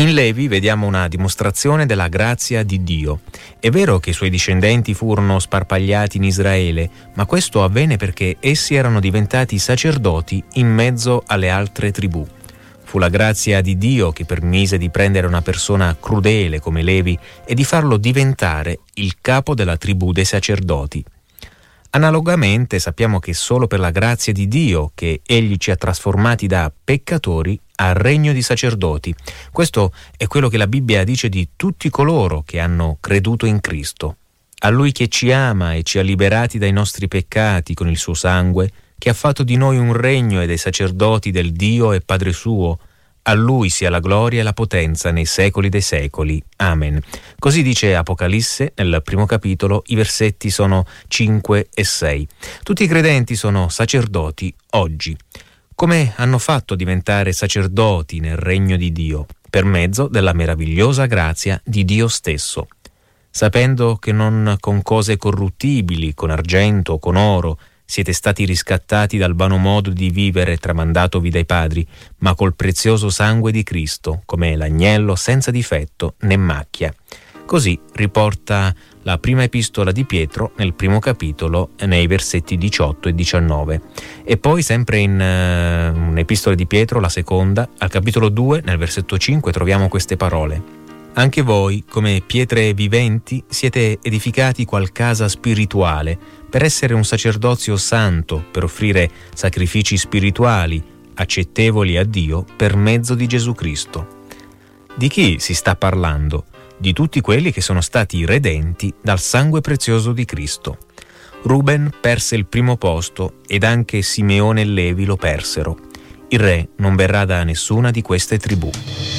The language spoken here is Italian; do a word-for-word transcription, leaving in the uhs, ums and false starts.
In Levi vediamo una dimostrazione della grazia di Dio. È vero che i suoi discendenti furono sparpagliati in Israele, ma questo avvenne perché essi erano diventati sacerdoti in mezzo alle altre tribù. Fu la grazia di Dio che permise di prendere una persona crudele come Levi e di farlo diventare il capo della tribù dei sacerdoti. Analogamente sappiamo che solo per la grazia di Dio che Egli ci ha trasformati da peccatori al regno di sacerdoti. Questo è quello che la Bibbia dice di tutti coloro che hanno creduto in Cristo. A Lui che ci ama e ci ha liberati dai nostri peccati con il suo sangue, che ha fatto di noi un regno e dei sacerdoti del Dio e Padre suo, a Lui sia la gloria e la potenza nei secoli dei secoli. Amen. Così dice Apocalisse nel primo capitolo, i versetti sono cinque e sei. Tutti i credenti sono sacerdoti oggi. Come hanno fatto diventare sacerdoti nel regno di Dio? Per mezzo della meravigliosa grazia di Dio stesso. Sapendo che non con cose corruttibili, con argento o con oro, siete stati riscattati dal vano modo di vivere tramandatovi dai padri, ma col prezioso sangue di Cristo, come l'agnello senza difetto né macchia. Così riporta la prima epistola di Pietro nel primo capitolo, nei versetti diciotto e diciannove. E poi sempre in uh, un'epistola di Pietro, la seconda, al capitolo due, nel versetto cinque, troviamo queste parole. Anche voi, come pietre viventi, siete edificati qual casa spirituale, per essere un sacerdozio santo, per offrire sacrifici spirituali, accettevoli a Dio per mezzo di Gesù Cristo. Di chi si sta parlando? Di tutti quelli che sono stati redenti dal sangue prezioso di Cristo. Ruben perse il primo posto ed anche Simeone e Levi lo persero. Il re non verrà da nessuna di queste tribù.